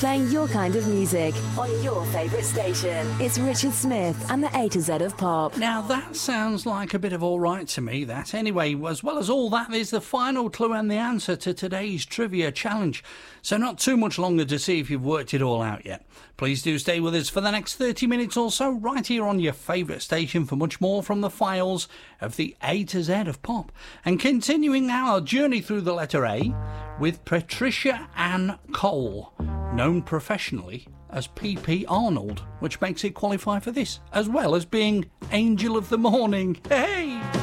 playing your kind of music on your favourite station. It's Richard Smith and the A to Z of Pop. Now that sounds like a bit of all right to me, that. Anyway, as well as all that, is the final clue and the answer to today's trivia challenge. So not too much longer to see if you've worked it all out yet. Please do stay with us for the next 30 minutes or so, right here on your favourite station for much more from the files of the A to Z of Pop. And continuing our journey through the letter A with Patricia Ann Cole, known professionally as PP Arnold, which makes it qualify for this, as well as being Angel of the Morning. Hey!